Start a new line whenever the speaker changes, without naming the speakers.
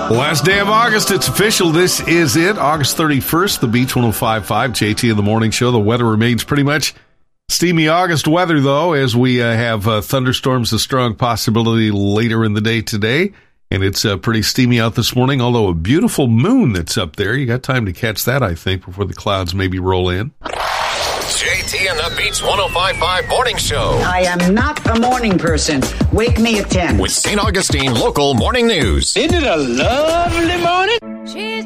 Last day of August, it's official. This is it, August 31st, the Beach 105.5, JT in the Morning Show. The weather remains pretty much steamy August weather, though, as we have thunderstorms, a strong possibility later in the day today. And it's pretty steamy out this morning, although a beautiful moon that's up there. You got time to catch that, I think, before the clouds maybe roll in.
JT and the Beach 105.5 Morning Show.
I am not a morning person. Wake me at 10.
With St. Augustine Local Morning News.
Isn't it a lovely morning?